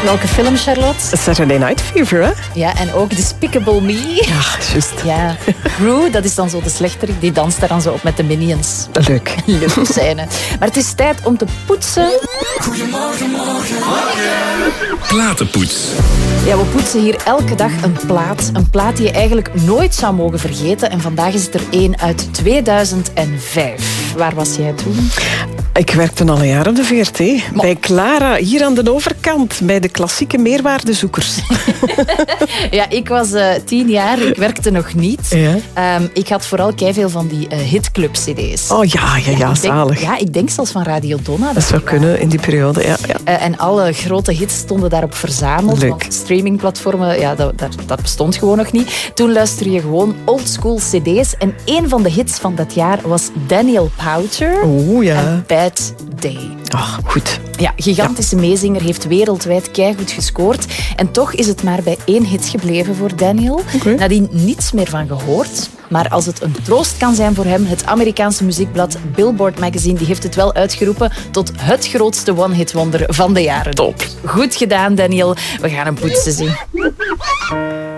Welke film, Charlotte? Saturday Night Fever, hè? Ja, en ook Despicable Me. Ja, juist. Ja. Gru, dat is dan zo de slechterik, die danst daar dan zo op met de Minions. Leuk. Leuke scène. Maar het is tijd om te poetsen. Goedemorgen, morgen. Platenpoets. Ja, we poetsen hier elke dag een plaat. Een plaat die je eigenlijk nooit zou mogen vergeten. En vandaag is het er één uit 2005. Waar was jij toen? Ik werkte al een jaar op de VRT. Bij Clara, hier aan de overkant. Bij de klassieke meerwaardezoekers. Ja, ik was 10 jaar. Ik werkte nog niet. Ja. Ik had vooral keiveel van die hitclub-cd's. Oh ja, zalig. Ik denk zelfs van Radio Donna. Dat zou kunnen in die periode, ja. En alle grote hits stonden daarop verzameld. Leuk. Want streamingplatformen, ja, dat bestond gewoon nog niet. Toen luisterde je gewoon oldschool cd's. En een van de hits van dat jaar was Daniel Powter. Oeh, ja. En Bad Day. Ach, goed. Ja, gigantische meezinger, heeft wereldwijd keigoed gescoord. En toch is het maar bij 1 hit gebleven voor Daniel. Okay. Nadien niets meer van gehoord. Maar als het een troost kan zijn voor hem, het Amerikaanse muziekblad Billboard Magazine die heeft het wel uitgeroepen tot het grootste one-hit wonder van de jaren. Top. Goed gedaan, Daniel. We gaan hem poetsen zien.